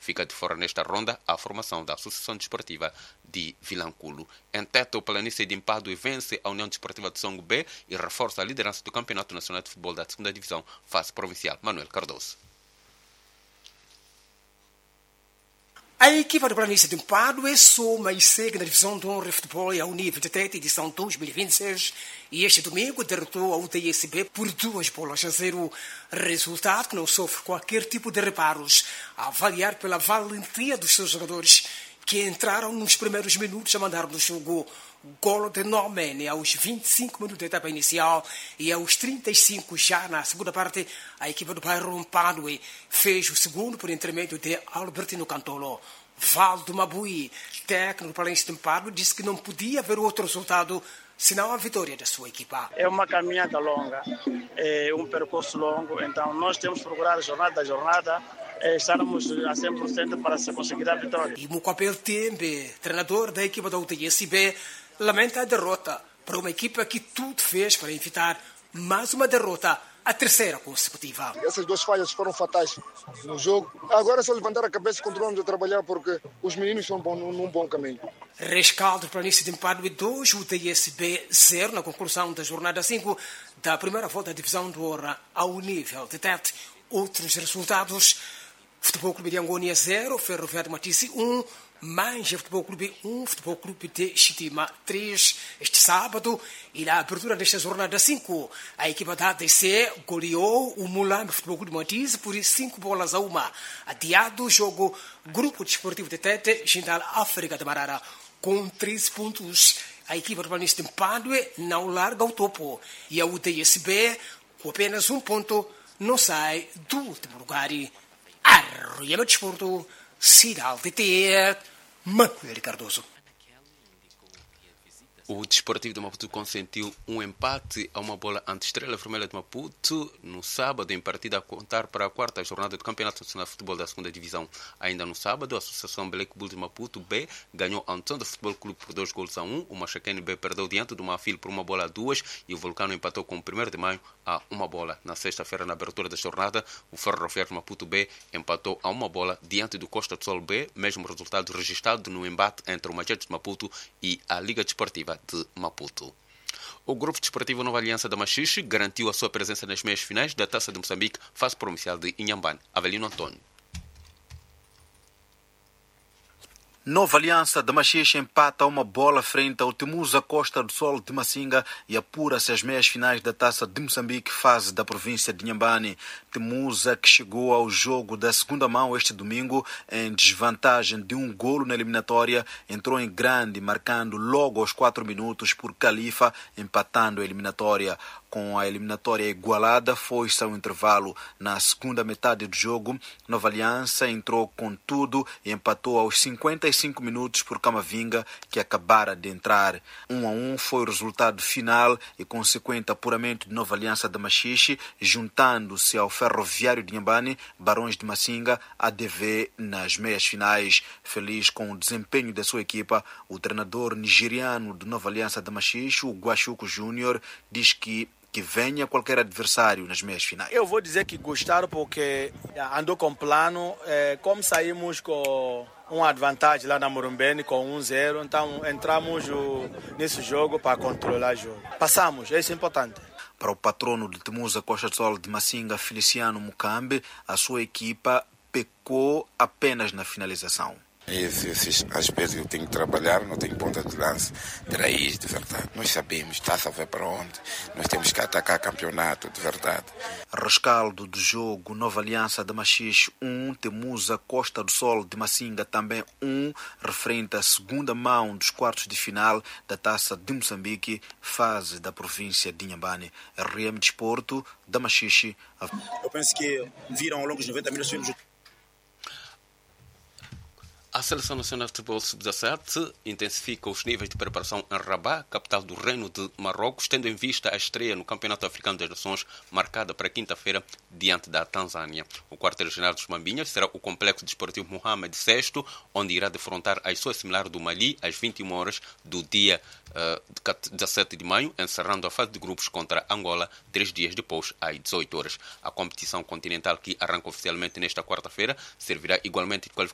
Fica de fora nesta ronda a formação da Associação Desportiva de Vilanculo. Em Tete, o Planície de Empadue vence a União Desportiva de Songo B e reforça a liderança do Campeonato Nacional de Futebol da 2ª Divisão, fase provincial. Manuel Cardoso. A equipa do Planície de Empadue soma e segue na divisão de honra de futebol ao nível de Tete, edição 2026, e este domingo derrotou a UTSB por 2-0, resultado que não sofre qualquer tipo de reparos, a avaliar pela valentia dos seus jogadores, que entraram nos primeiros minutos a mandar no jogo golo de Norman aos 25 minutos da etapa inicial e aos 35 já na segunda parte a equipa do bairro Empadue fez o segundo por intermédio de Albertino Cantolo. Valdo Mabui, técnico do Planície de Empadue, disse que não podia haver outro resultado senão a vitória da sua equipa. É uma caminhada longa, é um percurso longo, então nós temos que procurar jornada a jornada, estarmos a 100% para se conseguir a vitória. E Mucapel Tembe, treinador da equipa da UTSB, lamenta a derrota para uma equipa que tudo fez para evitar mais uma derrota, a terceira consecutiva. Essas duas falhas foram fatais no jogo. Agora é só levantar a cabeça e continuamos a trabalhar porque os meninos estão num bom caminho. Rescaldo Planície de Empadue 2, UTSB 0 na conclusão da jornada 5 da primeira volta da divisão de honra ao nível de Tete. Outros resultados: Futebol Clube de Angônia 0, Ferroviário de Matisse 1, Manja Futebol Clube 1, Futebol Clube de Chitima 3. Este sábado, e na abertura desta jornada 5, a equipa da ADC goleou o Mulambe Futebol Clube de Matisse por 5-1. Adiado o jogo Grupo Desportivo de Tete, Gindal África de Marara, com 13 pontos. A equipa do Planície de Empadue não larga o topo e a UTSB, com apenas 1 ponto, não sai do último lugar. Arruiama Desporto, Cidade TT, Manuel Cardoso. O Desportivo de Maputo consentiu um empate a 1-1 ante Estrela Vermelha de Maputo no sábado, em partida a contar para a 4ª jornada do Campeonato Nacional de Futebol da 2ª Divisão. Ainda no sábado, a Associação Black Bull de Maputo B ganhou a Antônio Futebol Clube por 2-1. O Machaquene B perdeu diante do Mafil por 1-2 e o Vulcano empatou com o 1º de maio a 1-1. Na sexta-feira, na abertura da jornada, o Ferroviário de Maputo B empatou a 1-1 diante do Costa do Sol B, mesmo resultado registrado no embate entre o Majetes de Maputo e a Liga Desportiva de Maputo. O Grupo Desportivo Nova Aliança da Machixe garantiu a sua presença nas meias finais da Taça de Moçambique, fase provincial de Inhambane. Avelino Antônio. Nova Aliança da Machixe empata a 1-1 frente ao Temusa Costa do Sol de Massinga e apura-se às meias finais da Taça de Moçambique, fase da província de Inhambane. Temusa, que chegou ao jogo da segunda mão este domingo em desvantagem de 1 golo na eliminatória, entrou em grande, marcando logo aos 4 minutos por Califa, empatando a eliminatória. Com a eliminatória igualada, foi-se ao intervalo. Na segunda metade do jogo, Nova Aliança entrou com tudo e empatou aos 55 minutos por Camavinga, que acabara de entrar. 1-1 foi o resultado final e consequente apuramento de Nova Aliança da Machixe, juntando-se ao Ferroviário de Inhambane, Barões de Massinga, ADV nas meias finais. Feliz com o desempenho da sua equipa, o treinador nigeriano de Nova Aliança da Machixe, o Guachuco Júnior, diz que venha qualquer adversário nas meias finais. Eu vou dizer que gostaram porque andou com plano, como saímos com uma vantagem lá na Morumbene com 1-0, então entramos nesse jogo para controlar o jogo. Passamos, isso é importante. Para o patrono de Temusa Costa do Sol de Massinga, Feliciano Mucambe, a sua equipa pecou apenas na finalização. Esses aspectos que eu tenho que trabalhar, não tenho ponta de lança de raiz, de verdade. Nós sabemos, está a ver para onde. Nós temos que atacar campeonato, de verdade. Rescaldo do jogo, Nova Aliança da Machixe 1, Temusa Costa do Sol de Massinga também 1, referente à segunda mão dos quartos de final da Taça de Moçambique, fase da província de Inhambane. RM Desporto da Machixe. Eu penso que viram ao longo dos 90 minutos. A Seleção Nacional de Futebol Sub-17 intensifica os níveis de preparação em Rabat, capital do Reino de Marrocos, tendo em vista a estreia no Campeonato Africano das Nações, marcada para quinta-feira, diante da Tanzânia. O quartel-general dos Mambinhas será o Complexo Desportivo Mohamed VI, onde irá defrontar a sua similar do Mali às 21 horas do dia 17 de maio, encerrando a fase de grupos contra Angola 3 dias depois, às 18 horas. A competição continental, que arranca oficialmente nesta quarta-feira, servirá igualmente de qualificação